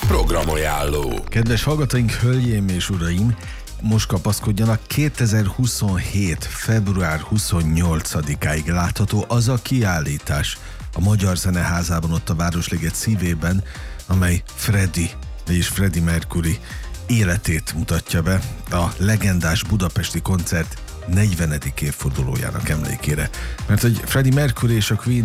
Programajánló. Kedves hallgatóink, hölgyeim és uraim, most kapaszkodjanak, 2027. február 28-áig látható az a kiállítás a Magyar Zeneházában, ott a Városliget szívében, amely Freddie Mercury életét mutatja be a legendás budapesti koncert 40. évfordulójának emlékére. Mert hogy Freddie Mercury és a Queen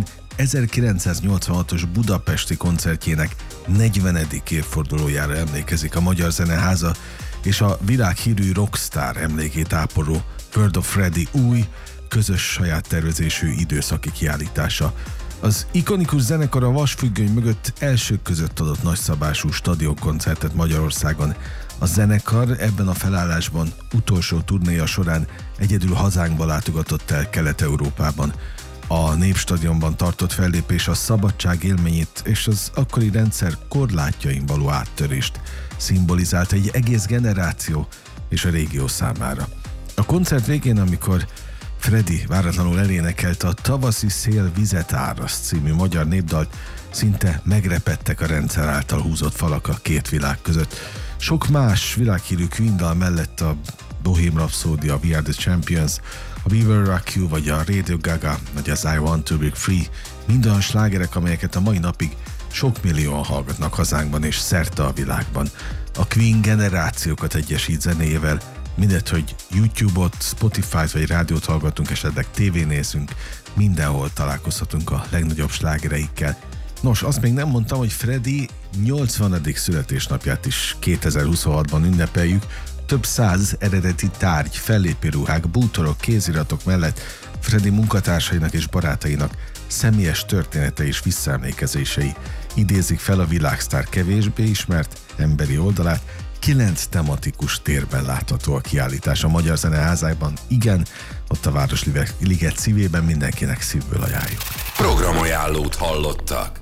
1986-os budapesti koncertjének 40. évfordulójára emlékezik a Magyar Zeneháza, és a világhírű rockstar emlékét ápoló World of Freddie új, közös saját tervezésű időszaki kiállítása. Az ikonikus zenekar a Vasfüggöny mögött elsők között adott nagyszabású stadionkoncertet Magyarországon. A zenekar ebben a felállásban utolsó turnéja során egyedül hazánkba látogatott el Kelet-Európában. A Népstadionban tartott fellépés a szabadság élményét és az akkori rendszer korlátjain való áttörést szimbolizált egy egész generáció és a régió számára. A koncert végén, amikor Freddie váratlanul elénekelte a Tavaszi szél vizet áraszt című magyar népdalt, szinte megrepedtek a rendszer által húzott falak a két világ között. Sok más világhírű Queen dal mellett a Bohemian Rhapsody, a We Are The Champions, a We Will Rock You, vagy a Radio Gaga, vagy az I Want To Break Free, mind olyan slágerek, amelyeket a mai napig sok millióan hallgatnak hazánkban és szerte a világban. A Queen generációkat egyesít zenéjével, mindegy, hogy YouTube-ot, Spotify-t vagy rádiót hallgatunk, esetleg tévén nézünk, mindenhol találkozhatunk a legnagyobb slágereikkel. Nos, azt még nem mondtam, hogy Freddie 80. születésnapját is 2026-ban ünnepeljük. Több száz eredeti tárgy, fellépőruhák, bútorok, kéziratok mellett Freddie munkatársainak és barátainak személyes története és visszaemlékezései idézik fel a világsztár kevésbé ismert emberi oldalát. 9 tematikus térben látható a kiállítás a Magyar Zeneházában. Igen, ott a Városliget szívében, mindenkinek szívből ajánljuk. Programajánlót hallottak.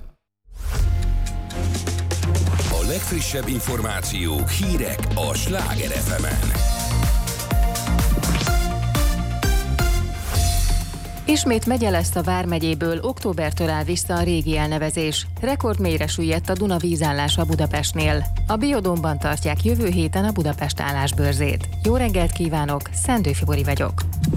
A legfrissebb információk, hírek a Sláger FM-en. Ismét megye lesz a Vármegyéből, októbertől áll vissza a régi elnevezés. Rekordmélyre süllyedt a Duna vízállása Budapestnél. A Biodómban tartják jövő héten a Budapest állásbörzét. Jó reggelt kívánok, Szendő Fibori vagyok.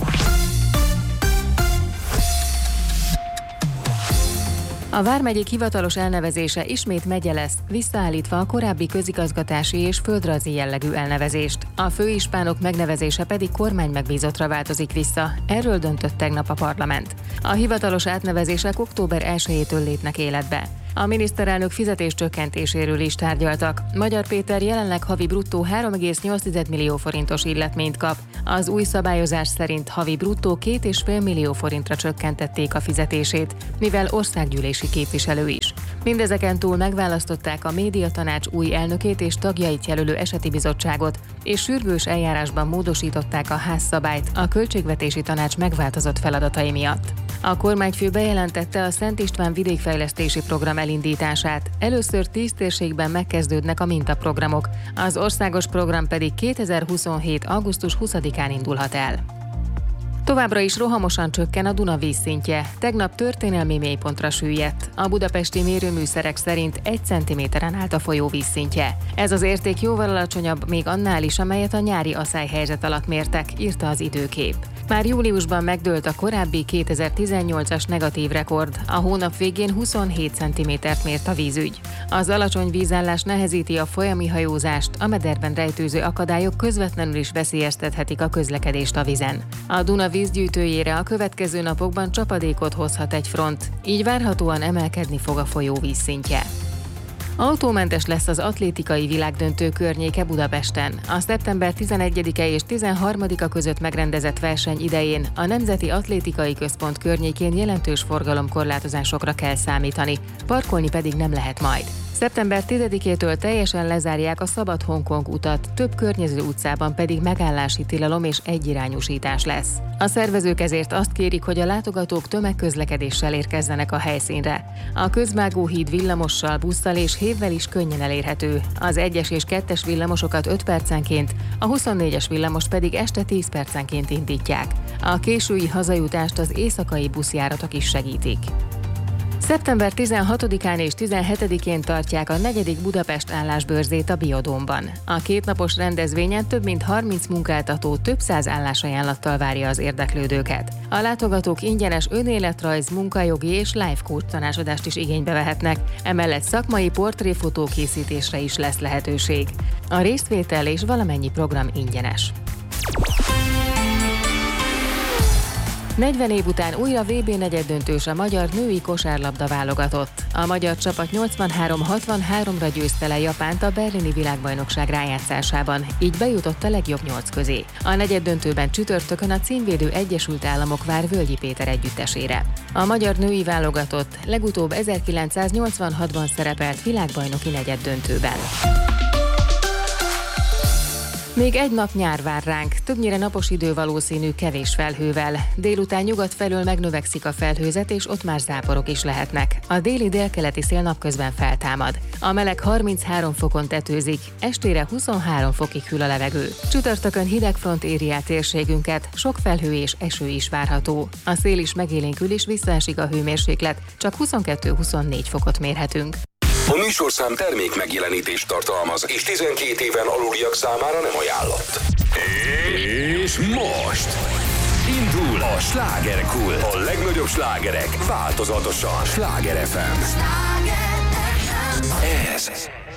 A Vármegyék hivatalos elnevezése ismét megye lesz, visszaállítva a korábbi közigazgatási és földrajzi jellegű elnevezést. A főispánok megnevezése pedig kormánymegbízottra változik vissza, erről döntött tegnap a parlament. A hivatalos átnevezések október 1-től lépnek életbe. A miniszterelnök fizetéscsökkentéséről is tárgyaltak. Magyar Péter jelenleg havi bruttó 3,8 millió forintos illetményt kap. Az új szabályozás szerint havi bruttó 2,5 millió forintra csökkentették a fizetését, mivel országgyűlési képviselő is. Mindezeken túl megválasztották a médiatanács új elnökét és tagjait jelölő eseti bizottságot, és sürgős eljárásban módosították a házszabályt a költségvetési tanács megváltozott feladatai miatt. A kormányfő bejelentette a Szent István vidékfejlesztési program elindítását. Először 10 térségben megkezdődnek a mintaprogramok, az országos program pedig 2027. augusztus 20-án indulhat el. Továbbra is rohamosan csökken a Duna vízszintje. Tegnap történelmi mélypontra süllyedt. A budapesti mérőműszerek szerint 1 cm-en állt a folyó vízszintje. Ez az érték jóval alacsonyabb még annál is, amelyet a nyári aszályhelyzet alatt mértek, írta az Időkép. Már júliusban megdőlt a korábbi 2018-as negatív rekord. A hónap végén 27 cm-t mért a vízügy. Az alacsony vízállás nehezíti a folyami hajózást, a mederben rejtőző akadályok közvetlenül is veszélyeztethetik a közlekedést a vízen. A Duna vízgyűjtőjére a következő napokban csapadékot hozhat egy front, így várhatóan emelkedni fog a folyó vízszintje. Autómentes lesz az atlétikai világdöntő környéke Budapesten. A szeptember 11-e és 13-a között megrendezett verseny idején a Nemzeti Atlétikai Központ környékén jelentős forgalomkorlátozásokra kell számítani, parkolni pedig nem lehet majd. Szeptember 10-től teljesen lezárják a Szabad Hongkong utat, több környező utcában pedig megállási tilalom és egyirányúsítás lesz. A szervezők ezért azt kérik, hogy a látogatók tömegközlekedéssel érkezzenek a helyszínre. A Közvágó híd villamossal, busszal és hévvel is könnyen elérhető. Az 1-es és 2-es villamosokat 5 percenként, a 24-es villamost pedig este 10 percenként indítják. A késői hazajutást az éjszakai buszjáratok is segítik. Szeptember 16-án és 17-én tartják a 4. Budapest állásbörzét a Biodómban. A kétnapos rendezvényen több mint 30 munkáltató több száz állásajánlattal várja az érdeklődőket. A látogatók ingyenes önéletrajz, munkajogi és life coach tanácsadást is igénybe vehetnek, emellett szakmai portréfotó készítésre is lesz lehetőség. A részvétel és valamennyi program ingyenes. 40 év után újra VB negyeddöntős a magyar női kosárlabda válogatott. A magyar csapat 83-63-ra győzte le Japánt a berlini világbajnokság rájátszásában, így bejutott a legjobb 8 közé. A negyeddöntőben csütörtökön a címvédő Egyesült Államok vár Völgyi Péter együttesére. A magyar női válogatott legutóbb 1986-ban szerepelt világbajnoki negyeddöntőben. Még egy nap nyár vár ránk, többnyire napos idő valószínű kevés felhővel. Délután nyugat felől megnövekszik a felhőzet, és ott már záporok is lehetnek. A déli délkeleti szél napközben feltámad. A meleg 33 fokon tetőzik, estére 23 fokig hűl a levegő. Csütörtökön hidegfront éri át térségünket, sok felhő és eső is várható. A szél is megélénkül, és visszaesik a hőmérséklet, csak 22-24 fokot mérhetünk. A műsorszám termék megjelenítést tartalmaz, és 12 éven aluliak számára nem ajánlott. És most indul a Slágerkult. A legnagyobb slágerek változatosan. Sláger FM. Ez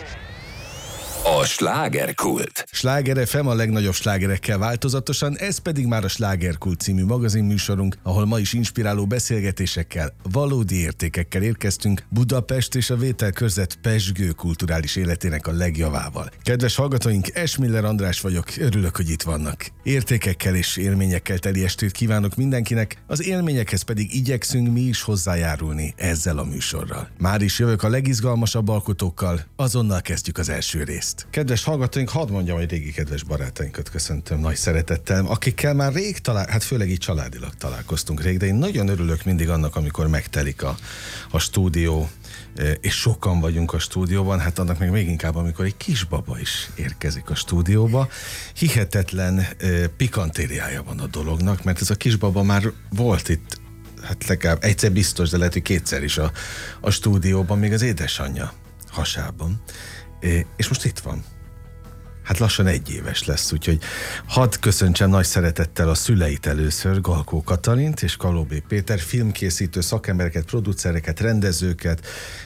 a Slágerkult. Sláger FM a legnagyobb slágerekkel változatosan, ez pedig már a Slágerkult című magazinműsorunk, ahol ma is inspiráló beszélgetésekkel, valódi értékekkel érkeztünk Budapest és a vételkörzet pezsgő kulturális életének a legjavával. Kedves hallgatóink, Esmiller András vagyok, örülök, hogy itt vannak. Értékekkel és élményekkel teli estét kívánok mindenkinek, az élményekhez pedig igyekszünk mi is hozzájárulni ezzel a műsorral. Már is jövök a legizgalmasabb alkotókkal, azonnal kezdjük az első részt. Kedves hallgatóink, hadd mondjam, hogy régi kedves barátainkat köszöntöm nagy szeretettel, akikkel már rég főleg így családilag találkoztunk rég, de én nagyon örülök mindig annak, amikor megtelik a stúdió, és sokan vagyunk a stúdióban, hát annak meg még inkább, amikor egy kisbaba is érkezik a stúdióba. Hihetetlen pikantériája van a dolognak, mert ez a kisbaba már volt itt, hát legalább egyszer biztos, de lehet, hogy kétszer is a stúdióban, még az édesanyja hasában. És most itt van. Hát lassan 1 éves lesz, úgyhogy hadd köszöntsem nagy szeretettel a szüleit először, Galkó Katalint és Kalóbé Péter, filmkészítő szakembereket, producereket, rendezőket,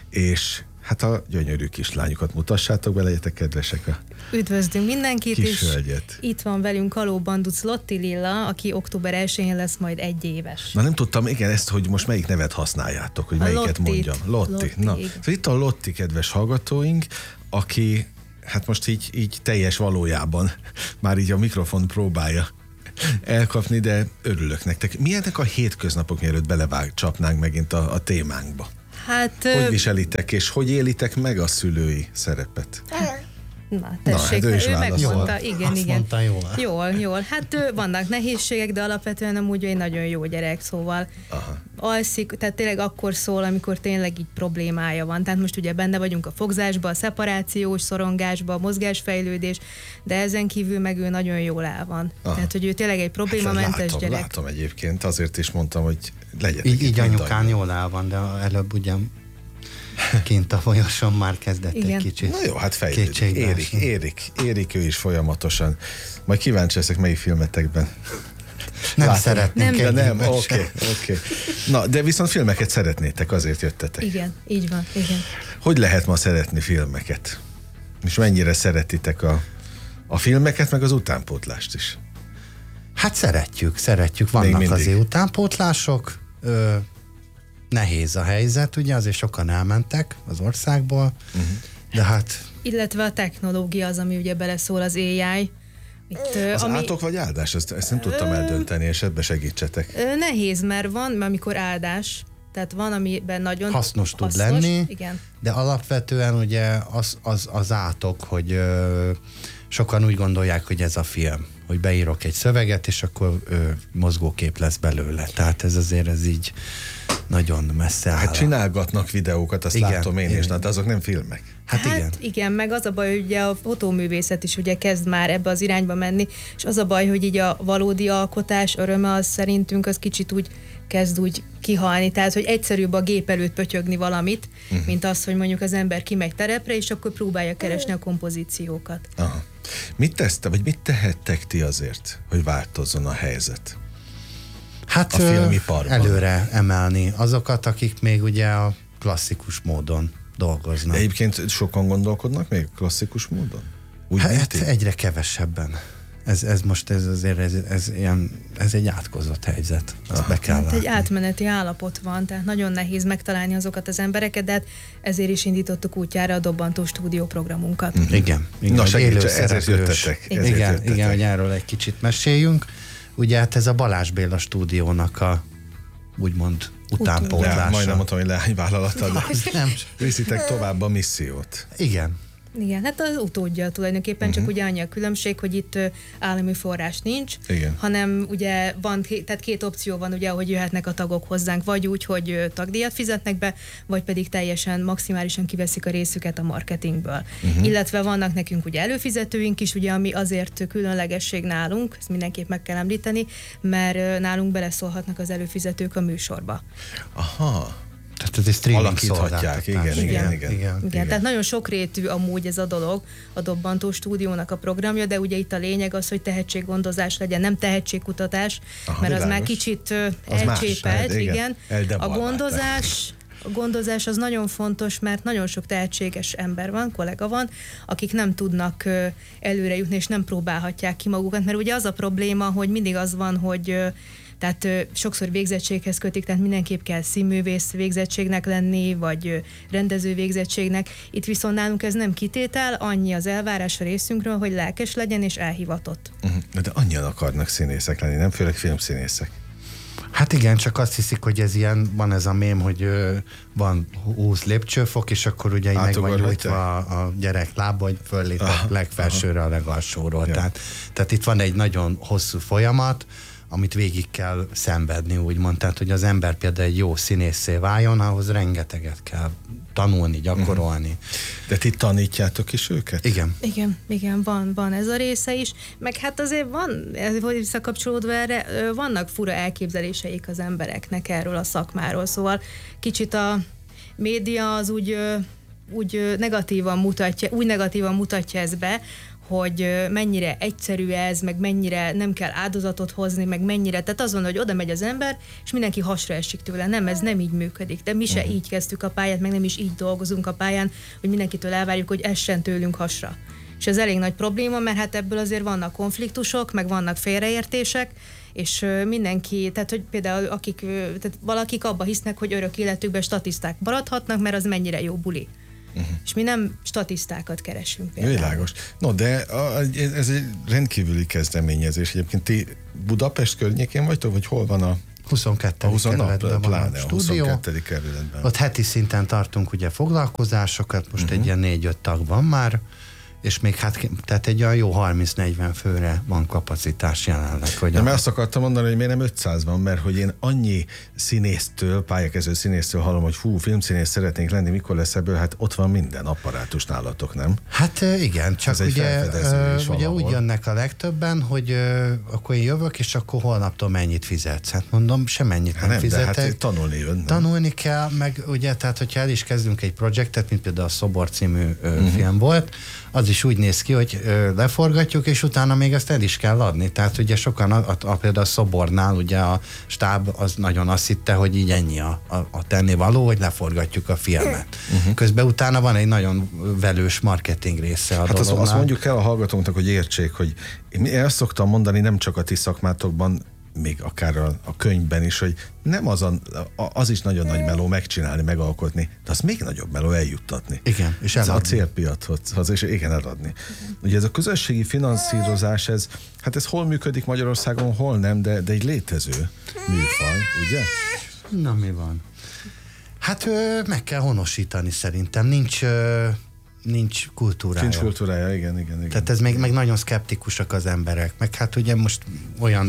és hát a gyönyörű kislányukat mutassátok be, legyetek kedvesek. Üdvözlünk mindenkit, és hölgyet. Itt van velünk Kaló Banduc Lotti Lilla, aki október 1-én lesz majd 1 éves. Na nem tudtam, igen, ezt, hogy most melyik nevet használjátok, hogy melyiket Lottit. mondjam. Lotti. Na, szóval itt a Lotti, kedves hallgatóink, aki hát most így teljes valójában már így a mikrofon próbálja elkapni, de örülök nektek. Milyenek a hétköznapok, mielőtt csapnánk megint a témánkba? Hát... Hogy viselitek, és hogy élitek meg a szülői szerepet? Na, tessék, hát ő megmondta, jól. igen. Mondta Jól. Hát vannak nehézségek, de alapvetően amúgy egy nagyon jó gyerek, szóval alszik, tehát tényleg akkor szól, amikor tényleg így problémája van. Tehát most ugye benne vagyunk a fogzásba, a szeparációs szorongásba, a mozgásfejlődés, de ezen kívül meg ő nagyon jól el van. Tehát, hogy ő tényleg egy problémamentes gyerek. Látom egyébként, azért is mondtam, hogy legyetek így anyukán jól el van, de előbb ugye kint a folyoson már kezdett egy kicsit. Na jó, hát fejlődik. Érik ő is folyamatosan. Majd kíváncsi leszek, melyik filmetekben. Nem szeretnénk. Nem, oké. Na, de viszont filmeket szeretnétek, azért jöttetek. Igen, így van, igen. Hogy lehet ma szeretni filmeket? És mennyire szeretitek a filmeket, meg az utánpótlást is? Hát szeretjük. Vannak azért utánpótlások. Nehéz a helyzet, ugye, azért sokan elmentek az országból, de hát... Illetve a technológia az, ami ugye beleszól, az AI. Az átok vagy áldás? Ezt nem tudtam eldönteni, és ebbe segítsetek. Nehéz, mert van, amikor áldás, tehát van, amiben nagyon hasznos tud lenni, igen. De alapvetően ugye az átok, hogy sokan úgy gondolják, hogy ez a film, hogy beírok egy szöveget, és akkor mozgókép lesz belőle. Tehát ez így nagyon messze áll. Hát csinálgatnak videókat, azt látom én is, de azok nem filmek. Hát igen, meg az a baj, hogy ugye a fotóművészet is ugye kezd már ebbe az irányba menni, és az a baj, hogy így a valódi alkotás öröme az szerintünk az kicsit úgy kezd úgy kihalni, tehát hogy egyszerűbb a gép előtt pötyögni valamit, mint az, hogy mondjuk az ember kimegy terepre, és akkor próbálja keresni a kompozíciókat. Aha. Mit tehettek ti azért, hogy változzon a helyzet? Hát a filmiparban. Előre emelni azokat, akik még ugye a klasszikus módon dolgoznak. De egyébként sokan gondolkodnak még klasszikus módon? Úgy hát egyre kevesebben. Ez egy átkozott helyzet. Azt be kell látni. Egy átmeneti állapot van, tehát nagyon nehéz megtalálni azokat az embereket, de ezért is indítottuk útjára a Dobbantó Stúdió programunkat. Igen. Na segíts, ezért jöttetek. Igen, hogy erről egy kicsit meséljünk. Ugye hát ez a Balázs Béla stúdiónak a úgymond utánpótlása. Majdnem mondtam, hogy leányvállalatad. Nem. Viszitek tovább a missziót. Igen, hát az utódja tulajdonképpen, csak ugye annyi a különbség, hogy itt állami forrás nincs, hanem ugye van, tehát két opció van, ugye, hogy jöhetnek a tagok hozzánk, vagy úgy, hogy tagdíjat fizetnek be, vagy pedig teljesen, maximálisan kiveszik a részüket a marketingből. Illetve vannak nekünk ugye előfizetőink is, ugye, ami azért különlegesség nálunk, ezt mindenképp meg kell említeni, mert nálunk beleszólhatnak az előfizetők a műsorba. Aha. Tehát ez egy streaming alakíthatják, igen. Tehát nagyon sokrétű amúgy ez a dolog, a Dobbantó Stúdiónak a programja, de ugye itt a lényeg az, hogy tehetséggondozás legyen, nem tehetségkutatás, mert az már kicsit elcsépelt, igen. A gondozás az nagyon fontos, mert nagyon sok tehetséges ember van, kollega van, akik nem tudnak előre jutni, és nem próbálhatják ki magukat, mert ugye az a probléma, hogy mindig az van, hogy tehát sokszor végzettséghez kötik, tehát mindenképp kell színművész végzettségnek lenni, vagy rendező végzettségnek. Itt viszont nálunk ez nem kitétel, annyi az elvárás a részünkről, hogy lelkes legyen és elhivatott. De annyian akarnak színészek lenni, nem főleg filmszínészek. Hát igen, csak azt hiszik, hogy ez ilyen, van ez a mém, hogy van 20 lépcsőfok, és akkor ugye meg van nyújtva a gyerek lába, hogy föllép a legfelsőre a legalsóról. Ja. Tehát itt van egy nagyon hosszú folyamat, amit végig kell szenvedni, úgymond. Tehát, hogy az ember például egy jó színészé váljon, ahhoz rengeteget kell tanulni, gyakorolni. De ti tanítjátok is őket? Igen, van ez a része is. Meg hát azért van, visszakapcsolódva erre, vannak fura elképzeléseik az embereknek erről a szakmáról. Szóval kicsit a média az úgy negatívan mutatja ezt be, hogy mennyire egyszerű ez, meg mennyire nem kell áldozatot hozni, meg mennyire, tehát az van, hogy oda megy az ember, és mindenki hasra esik tőle. Nem, ez nem így működik, de mi se így kezdtük a pályát, meg nem is így dolgozunk a pályán, hogy mindenkitől elvárjuk, hogy essen tőlünk hasra. És ez elég nagy probléma, mert hát ebből azért vannak konfliktusok, meg vannak félreértések, és mindenki, tehát hogy például tehát valakik abba hisznek, hogy örök életükben statiszták maradhatnak, mert az mennyire jó buli. És mi nem statisztákat keresünk például. Világos. No, de ez egy rendkívüli kezdeményezés. Egyébként ti Budapest környékén vagytok, vagy hol van a 22. kerületben van a stúdió. 22. kerületben. Ott heti szinten tartunk ugye foglalkozásokat, most egy ilyen 4-5 tag van már, és még tehát egy olyan jó 30-40 főre van kapacitás jelenleg. Mert azt akartam mondani, hogy miért nem 500 van, mert hogy én annyi színésztől, pályakezdő színésztől hallom, hogy filmszínész szeretnénk lenni, mikor lesz ebből, hát ott van minden apparátus nálatok, nem? Hát igen, csak ugye úgy jönnek a legtöbben, hogy akkor én jövök, és akkor holnaptól mennyit fizetsz. Hát mondom, semennyit nem fizetek. De hát tanulni jön. Tanulni kell, meg ugye, tehát hogyha el is kezdünk egy projektet, mint például a Szobor című film volt, az is úgy néz ki, hogy leforgatjuk, és utána még ezt el is kell adni. Tehát ugye sokan, például a Szobornál ugye a stáb az nagyon azt hitte, hogy így ennyi a tennivaló, hogy leforgatjuk a filmet. Közben utána van egy nagyon velős marketing része a dolognak. Azt mondjuk el a hallgatóknak, hogy értsék, hogy én azt szoktam mondani, nem csak a ti szakmátokban, még akár a könyvben is, hogy nem az is nagyon nagy meló megcsinálni, megalkotni, de az még nagyobb meló eljuttatni. Igen, és eladni. A célpiachoz, és igen, eladni. Ugye ez a közösségi finanszírozás, ez hol működik Magyarországon, hol nem, de egy létező műfaj, ugye? Na, mi van? Hát meg kell honosítani szerintem. nincs kultúrája. Nincs kultúrája, igen. Tehát ez meg nagyon szkeptikusak az emberek. Meg hát ugye most olyan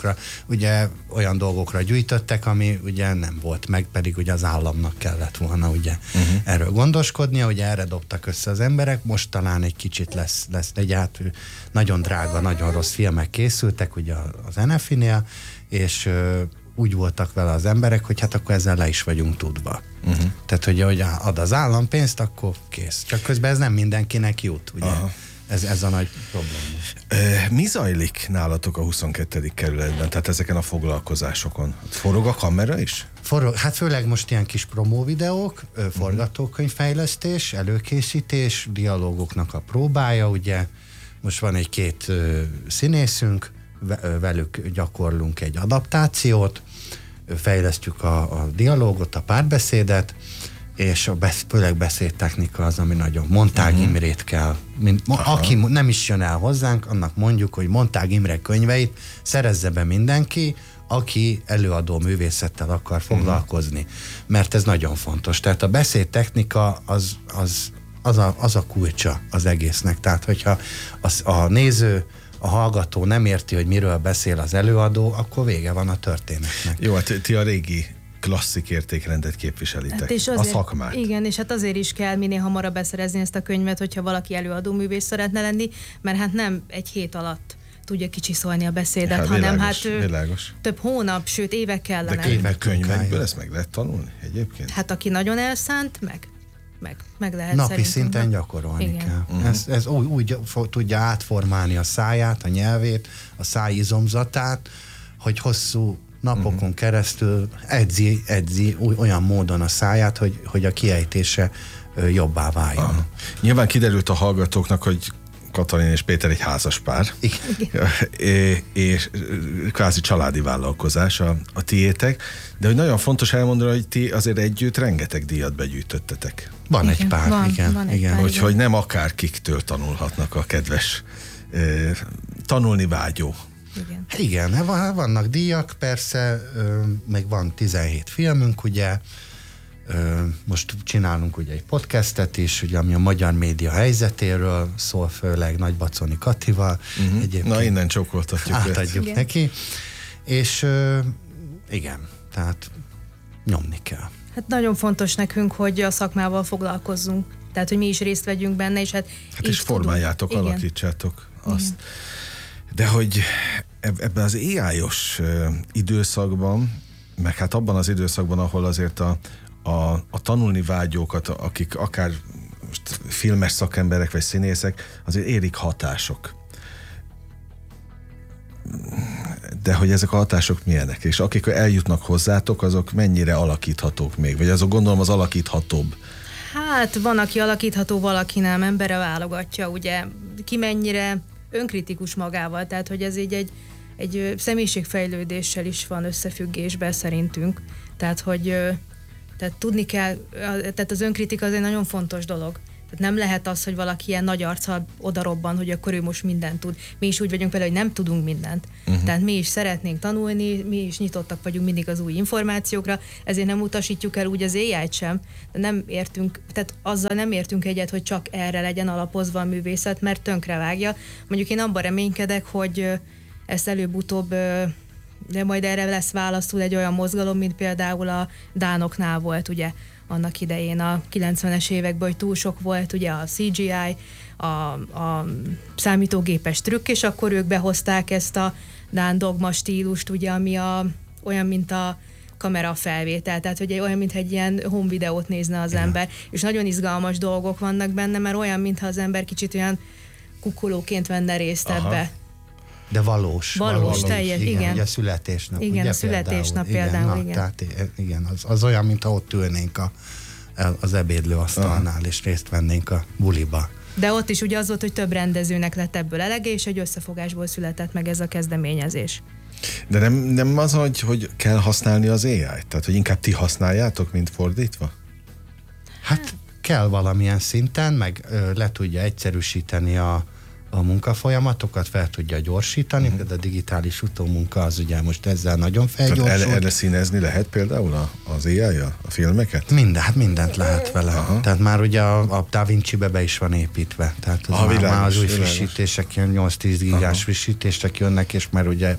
dolgokra gyűjtöttek, ami ugye nem volt meg, pedig ugye az államnak kellett volna ugye erről gondoskodnia, ugye erre dobtak össze az emberek, most talán egy kicsit lesz ugye hát nagyon drága, nagyon rossz filmek készültek ugye az NFI-nél, és úgy voltak vele az emberek, hogy hát akkor ezzel le is vagyunk tudva. Tehát, hogy ad az állam pénzt, akkor kész. Csak közben ez nem mindenkinek jut, ugye? Ez a nagy probléma. Mi zajlik nálatok a 22. kerületben, tehát ezeken a foglalkozásokon? Forog a kamera is? Hát főleg most ilyen kis promó videók, forgatókönyvfejlesztés, előkészítés, dialógoknak a próbája, ugye? Most van egy-két színészünk, velük gyakorlunk egy adaptációt, fejlesztjük a dialógot, a párbeszédet, és főleg beszédtechnika az, ami nagyon. Montág Imrét kell. Aki nem is jön el hozzánk, annak mondjuk, hogy Montág Imre könyveit szerezze be mindenki, aki előadó művészettel akar foglalkozni. Mert ez nagyon fontos. Tehát a beszédtechnika az a kulcsa az egésznek. Tehát, hogyha a néző, a hallgató nem érti, hogy miről beszél az előadó, akkor vége van a történetnek. Jó, hát ti a régi klasszik értékrendet képviselitek, hát azért, a szakmát. Igen, és hát azért is kell minél hamarabb beszerezni ezt a könyvet, hogyha valaki előadó művész szeretne lenni, mert hát nem egy hét alatt tudja kicsiszolni a beszédet, hát, hanem világos. Több hónap, sőt évek kellene. De könyvekből ezt meg lehet tanulni egyébként? Hát aki nagyon elszánt, meg lehet napi szerintem. Szinten gyakorolni kell. Ez úgy tudja átformálni a száját, a nyelvét, a szájizomzatát, hogy hosszú napokon keresztül edzi olyan módon a száját, hogy a kiejtése jobbá váljon. Nyilván kiderült a hallgatóknak, hogy Katalin és Péter egy házas pár, és kvázi családi vállalkozás a tiétek, de hogy nagyon fontos elmondani, hogy ti azért együtt rengeteg díjat begyűjtöttetek. Van egy pár, igen. Hogy nem akárkiktől tanulhatnak a kedves tanulni vágyó. Igen, vannak díjak, persze, meg van 17 filmünk, ugye, most csinálunk ugye egy podcastet is, ugye, ami a magyar média helyzetéről szól, főleg Nagybaconi Katival. Na, innen csókoltatjuk. Átadjuk neki. És igen, tehát nyomni kell. Hát nagyon fontos nekünk, hogy a szakmával foglalkozzunk. Tehát, hogy mi is részt vegyünk benne, és hát és formáljátok, alakítsátok azt. De hogy ebben az AI-os időszakban, meg hát abban az időszakban, ahol azért a tanulni vágyókat, akik akár most filmes szakemberek vagy színészek, azért érik hatások. De hogy ezek a hatások milyenek? És akik eljutnak hozzátok, azok mennyire alakíthatók még? Vagy azok gondolom az alakíthatóbb? Hát van, aki alakítható, valaki nem, embere válogatja, ugye ki mennyire önkritikus magával, tehát hogy ez így egy személyiségfejlődéssel is van összefüggésben szerintünk. Tehát, hogy tehát tudni kell, tehát az önkritika az egy nagyon fontos dolog. Tehát nem lehet az, hogy valaki ilyen nagy arccal odarobban, hogy akkor ő most mindent tud. Mi is úgy vagyunk vele, hogy nem tudunk mindent. Tehát mi is szeretnénk tanulni, mi is nyitottak vagyunk mindig az új információkra, ezért nem utasítjuk el úgy az AI-t sem, de nem értünk, tehát azzal nem értünk egyet, hogy csak erre legyen alapozva a művészet, mert tönkrevágja. Mondjuk én abban reménykedek, hogy ezt előbb-utóbb, de majd erre lesz válaszul egy olyan mozgalom, mint például a dánoknál volt, ugye, annak idején a 90-es években, hogy túl sok volt ugye a CGI, a számítógépes trükk, és akkor ők behozták ezt a dán dogma stílust, ugye, ami olyan, mint a kamerafelvétel, tehát hogy olyan, mintha egy ilyen home videót nézne az ember, és nagyon izgalmas dolgok vannak benne, mert olyan, mintha az ember kicsit olyan kukkolóként venne részt ebbe. De valós, teljes, igen. Ugye a születésnap. Igen, ugye, a születésnap például, igen. Tehát igen, az olyan, mintha ott ülnénk az ebédlőasztalnál, és részt vennénk a buliba. De ott is ugye az volt, hogy több rendezőnek lett ebből elege, és egy összefogásból született meg ez a kezdeményezés. De nem az, hogy kell használni az AI-t? Tehát, hogy inkább ti használjátok, mint fordítva? Hát kell valamilyen szinten, meg le tudja egyszerűsíteni a a munkafolyamatokat, fel tudja gyorsítani, de a digitális utómunka az ugye most ezzel nagyon felgyorsult. Erre színezni lehet például az AI-jal a filmeket? Mindent lehet vele. Aha. Tehát már ugye a Da Vinci-be be is van építve. Tehát már az új frissítések, 8-10 gigás frissítések jönnek, és már ugye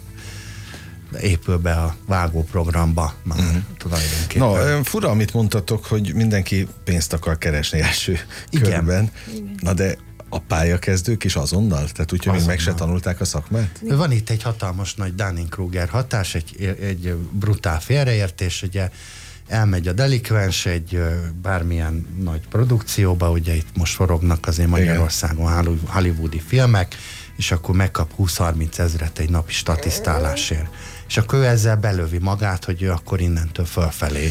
épül be a vágóprogramba már tulajdonképpen. Fura, amit mondtatok, hogy mindenki pénzt akar keresni első körben. Na de a pályakezdők is azonnal? Tehát úgy, hogy meg se tanulták a szakmát? Van itt egy hatalmas nagy Dunning-Kruger hatás, egy brutál félreértés, ugye elmegy a delikvens egy bármilyen nagy produkcióba, ugye itt most forognak azért Magyarországon hollywoodi filmek, és akkor megkap 20-30 ezret egy napi statisztálásért. És akkor ő ezzel belövi magát, hogy ő akkor innentől fölfelé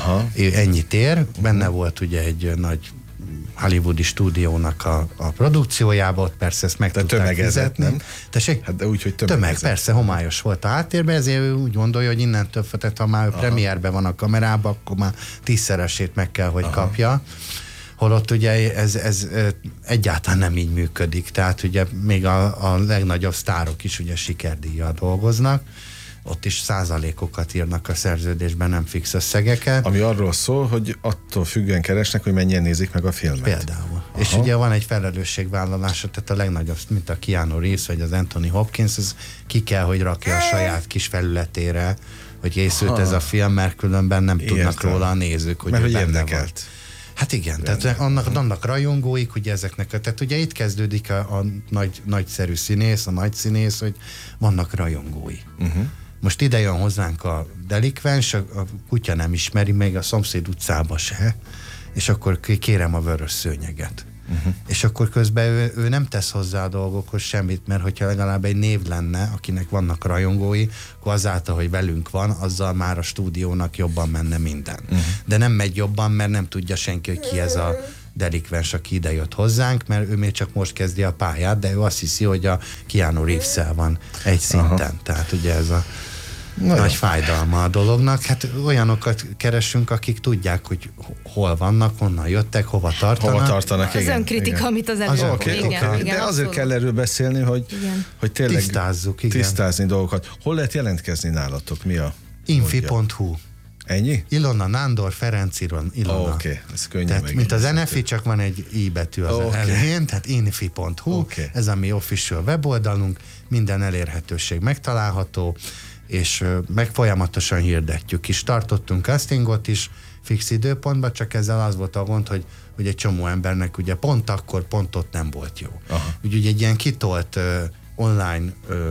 ennyit ér. Benne volt ugye egy nagy hollywoodi stúdiónak a produkciójába, ott persze ezt meg tudták fizetni. Nem? Hát de úgy, hogy tömeg, persze, homályos volt a háttérben, ezért ő úgy gondolja, hogy innentől, tehát ha már premierben van a kamerában, akkor már 10-szeresét meg kell, hogy kapja. Holott ugye ez egyáltalán nem így működik. Tehát ugye még a legnagyobb sztárok is ugye sikerdíjjal dolgoznak, ott is százalékokat írnak a szerződésben, nem fix összegeket. Ami arról szól, hogy attól függően keresnek, hogy mennyien nézik meg a filmet. Például. Aha. És ugye van egy felelősségvállalása, tehát a legnagyobb, mint a Keanu Reeves vagy az Anthony Hopkins, ez ki kell, hogy rakja a saját kis felületére, hogy készült ez a film, mert különben nem tudnak róla a nézők, hogy mert hogy érdekelt. Hát igen, tehát annak rajongóik, ugye ezeknek, tehát ugye itt kezdődik a nagyszerű színész, a nagy színész, hogy vannak rajongói. Most ide jön hozzánk a delikvens, a kutya nem ismeri, még a szomszéd utcába se, és akkor kérem a vörös szőnyeget. És akkor közben ő nem tesz hozzá a dolgokhoz semmit, mert hogyha legalább egy név lenne, akinek vannak rajongói, akkor azáltal, hogy velünk van, azzal már a stúdiónak jobban menne minden. De nem megy jobban, mert nem tudja senki, hogy ki ez a delikvens, aki ide jött hozzánk, mert ő még csak most kezdi a pályát, de ő azt hiszi, hogy a Keanu Reeves-szel van egy szinten. Tehát ugye ez a nagy fájdalma a dolognak. Hát olyanokat keresünk, akik tudják, hogy hol vannak, honnan jöttek, hova tartanak. Az önkritika, amit az előbb. Okay. De azért kell erről beszélni, hogy tényleg tisztázni dolgokat. Hol lehet jelentkezni nálatok? Mi a Infi.hu. Ennyi? Ilona Nándor, Ferenc Ilona. Oké, ez könnyű. Tehát, mint az NFI, csak van egy i betű az elején, tehát infi.hu, ez a mi official weboldalunk, minden elérhetőség megtalálható, és meg folyamatosan hirdetjük is. Tartottunk castingot is fix időpontban, csak ezzel az volt a gond, hogy egy csomó embernek ugye pont akkor, pont ott nem volt jó. Úgyhogy egy ilyen kitolt online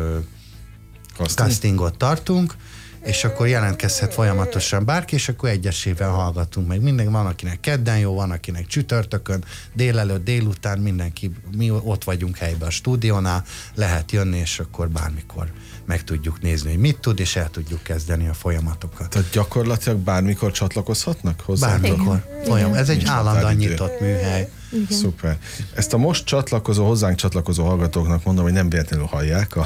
castingot tartunk, és akkor jelentkezhet folyamatosan bárki, és akkor egyesével hallgatunk meg. Minden van, akinek kedden jó, van, akinek csütörtökön, délelőtt, délután, mindenki, mi ott vagyunk helyben a stúdiónál, lehet jönni, és akkor bármikor meg tudjuk nézni, hogy mit tud, és el tudjuk kezdeni a folyamatokat. Tehát gyakorlatilag bármikor csatlakozhatnak hozzá? Bármikor. Ez egy állandóan nyitott műhely. Igen. Szuper. Ezt a most hozzánk csatlakozó hallgatóknak mondom, hogy nem véletlenül hallják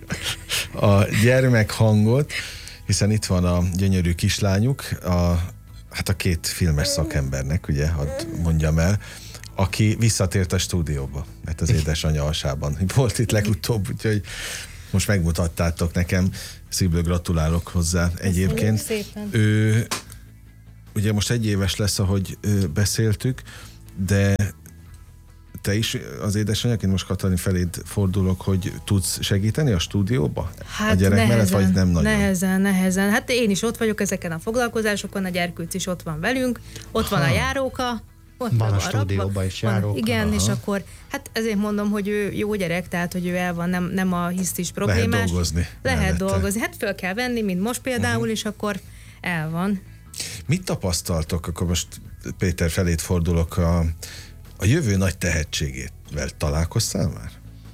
a gyermekhangot, hiszen itt van a gyönyörű kislányuk, a két filmes szakembernek, ugye, hadd mondjam el, aki visszatért a stúdióba, mert az édesanyja alsában volt itt legutóbb, úgyhogy most megmutattátok nekem, szívből gratulálok hozzá egyébként. Ő ugye most 1 éves lesz, ahogy beszéltük, de te is az édesanyjaként most Katalin feléd fordulok, hogy tudsz segíteni a stúdióba? Hát a gyerek mellett, vagy nem nagyon? Nehezen. Hát én is ott vagyok ezeken a foglalkozásokon, a gyerkőc is ott van velünk, ott van a járóka, ott van a stúdióban is járóka. Igen, és akkor, hát ezért mondom, hogy ő jó gyerek, tehát, hogy ő el van, nem a hisztis problémás. Lehet dolgozni. Hát föl kell venni, mint most például, és akkor el van. Mit tapasztaltok, akkor most Péter felét fordulok, a jövő nagy tehetségével találkoztál már?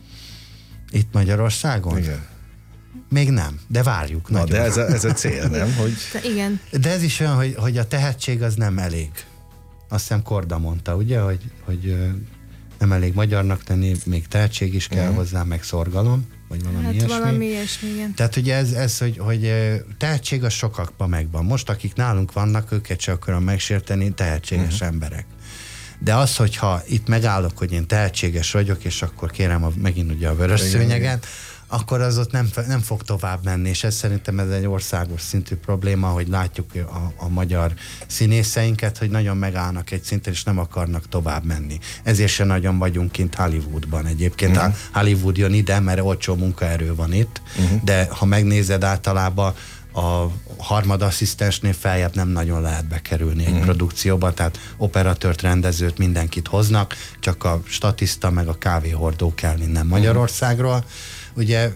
Itt Magyarországon? Igen. Még nem, de várjuk. Na, de ez a cél, nem? Hogy... Igen. De ez is olyan, hogy a tehetség az nem elég. Azt hiszem Korda mondta, ugye, hogy nem elég magyarnak tenni, még tehetség is kell hozzá, meg szorgalom, vagy valami ilyesmi. Valami ilyesmi, igen. Tehát ugye ez hogy tehetség az sokakban megvan. Most, akik nálunk vannak, őket se akarom megsérteni, tehetséges emberek. De az, hogyha itt megállok, hogy én tehetséges vagyok, és akkor kérem megint ugye a vörös szőnyeget, akkor az ott nem fog tovább menni, és ez szerintem ez egy országos szintű probléma, hogy látjuk a magyar színészeinket, hogy nagyon megállnak egy szinten, és nem akarnak tovább menni. Ezért se nagyon vagyunk kint Hollywoodban egyébként. Hollywood jön ide, mert olcsó munkaerő van itt, de ha megnézed, általában a harmadasszisztensnél feljebb nem nagyon lehet bekerülni egy produkcióba, tehát operatőrt, rendezőt, mindenkit hoznak, csak a statiszta meg a kávéhordó kell innen Magyarországról. Ugye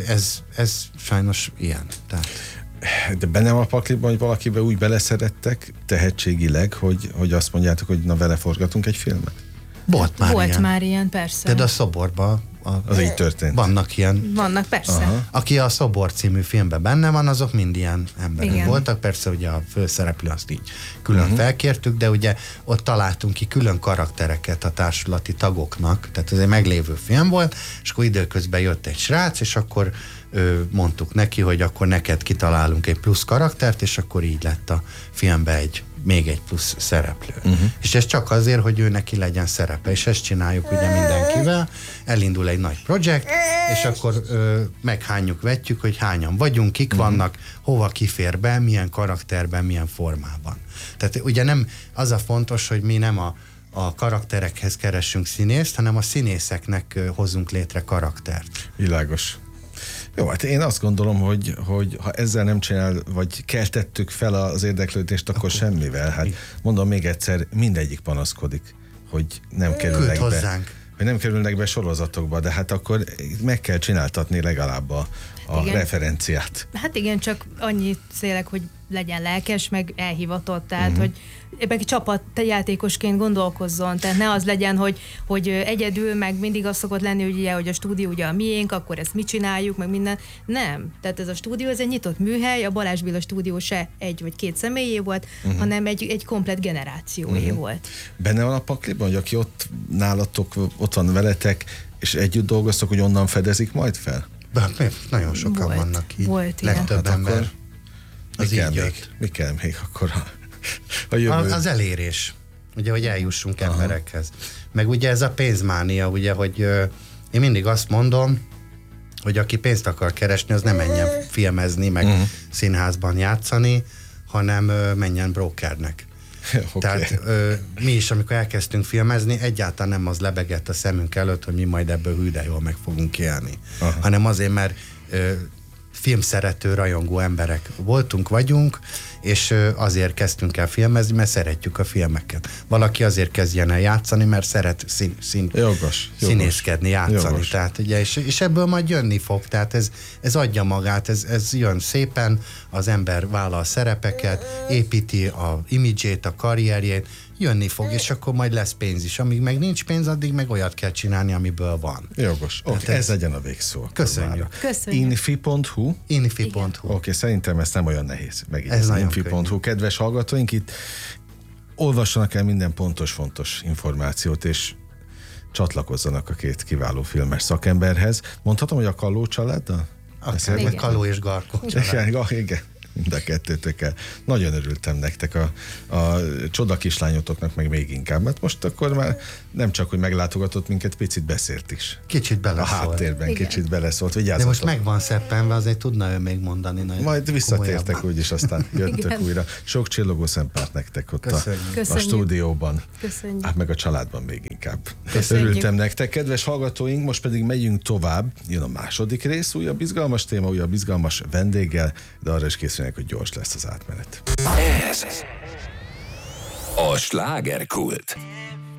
ez sajnos ilyen. Tehát. De benne van a pakliban, hogy valakibe úgy beleszerettek tehetségileg, hogy azt mondjátok, hogy na vele forgatunk egy filmet? Volt már ilyen, persze. De a szoborban az így történt. Vannak ilyen. Vannak, persze. Aki a Szobor című filmben benne van, azok mind ilyen emberek voltak. Persze ugye a főszereplő azt így külön felkértük, de ugye ott találtunk ki külön karaktereket a társulati tagoknak, tehát ez egy meglévő film volt, és akkor időközben jött egy srác, és akkor mondtuk neki, hogy akkor neked kitalálunk egy plusz karaktert, és akkor így lett a filmben még egy plusz szereplő. És ez csak azért, hogy ő neki legyen szerepe, és ezt csináljuk ugye mindenkivel, elindul egy nagy projekt, és akkor meghányjuk, vetjük, hogy hányan vagyunk, kik vannak, hova kifér be, milyen karakterben, milyen formában. Tehát ugye nem az a fontos, hogy mi nem a karakterekhez keressünk színészt, hanem a színészeknek hozunk létre karaktert. Világos. Jó, hát én azt gondolom, hogy ha ezzel nem csinál, vagy keltettük fel az érdeklődést, akkor semmivel. Hát mondom még egyszer, mindegyik panaszkodik, hogy nem kerülnek be. Hozzánk. Hogy nem kerülnek be sorozatokba, de hát akkor meg kell csináltatni legalább a referenciát. Hát igen, csak annyit szélek, hogy legyen lelkes, meg elhivatott, tehát hogy ebben csapatjátékosként gondolkozzon, tehát ne az legyen, hogy egyedül, meg mindig az szokott lenni, hogy, ugye, hogy a stúdió ugye a miénk, akkor ezt mi csináljuk, meg minden. Nem. Tehát ez a stúdió, ez egy nyitott műhely, a Balázs Béla stúdió se egy vagy két személyé volt, hanem egy komplett generációé volt. Benne van a pakliban, hogy aki ott nálatok, ott van veletek, és együtt dolgoztok, hogy onnan fedezik majd fel? Nagyon sokan vannak így. Volt legtöbb hát ember. Mi kell még akkor a jövő? Az elérés. Ugye, hogy eljussunk emberekhez. Meg ugye ez a pénzmánia, ugye, hogy én mindig azt mondom, hogy aki pénzt akar keresni, az nem menjen filmezni, meg színházban játszani, hanem menjen brokernek. Okay. Tehát mi is, amikor elkezdtünk filmezni, egyáltalán nem az lebegett a szemünk előtt, hogy mi majd ebből hű, de jól meg fogunk élni. Hanem azért, mert filmszerető, rajongó emberek vagyunk, és azért kezdtünk el filmezni, mert szeretjük a filmeket. Valaki azért kezdjen el játszani, mert szeret színészkedni, játszani. Jogos. Tehát, ugye, és ebből majd jönni fog, tehát ez adja magát, ez jön szépen, az ember vállal szerepeket, építi a imidzsét, a karrierjét, jönni fog, és akkor majd lesz pénz is. Amíg meg nincs pénz, addig meg olyat kell csinálni, amiből van. Jogos. Okay, ez legyen a végszó. Köszönjük. Infi.hu? Infi.hu. Oké, szerintem ez nem olyan nehéz. Ez Infi.hu. Kedves hallgatóink, itt olvassanak el minden fontos információt, és csatlakozzanak a két kiváló filmes szakemberhez. Mondhatom, hogy a Kalló családdal? Akár Kalló és Garkó család. Igen. Mind a kettőtökkel. Nagyon örültem nektek, a csoda kislányotoknak meg még inkább, mert most akkor már nem csak, hogy meglátogatott minket, picit beszélt is. Kicsit beleszólt. A háttérben igen. Kicsit beleszólt. Vigyázzatok. De most meg van szeppenve, azért tudna ő még mondani. Majd visszatértek úgyis, aztán jöttök újra. Sok csillogó szempárt nektek ott a stúdióban. Köszönjük. Hát meg a családban még inkább. Köszönjük. Örültem nektek. Kedves hallgatóink, most pedig megyünk tovább. Jön a második rész, újabb izgalmas téma, újabb izgalmas vendéggel, de arra is készülnek, hogy gyors lesz az átmenet. Ez a slágerkult.